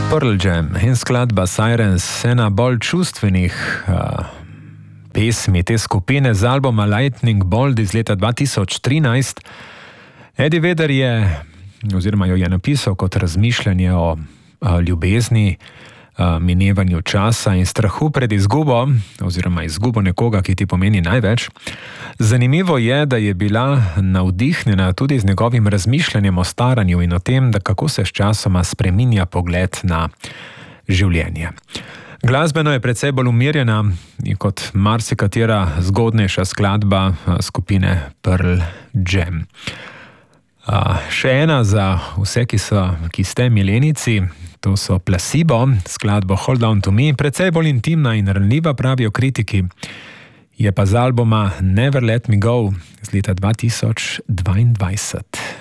Pearl Jam in skladba Sirens, ena bolj čustvenih pesmi te skupine z albuma Lightning Bolt iz leta 2013. Eddie Vedder jo je napisal kot razmišljanje o ljubezni, minevanju časa in strahu pred izgubo oziroma izgubo nekoga, ki ti pomeni največ. Zanimivo je, da je bila navdihnjena tudi z njegovim razmišljanjem o staranju in o tem, da kako se sčasoma spreminja pogled na življenje. Glasbeno je precej bolj umirjena kot marsikatera zgodnejša skladba skupine Pearl Jam. Še ena za vse, ki ste milenici, to so Placebo, skladbo Hold On To Me, precej bolj intimna in ranljiva, pravijo kritiki. Je pa z albuma Never Let Me Go z leta 2022.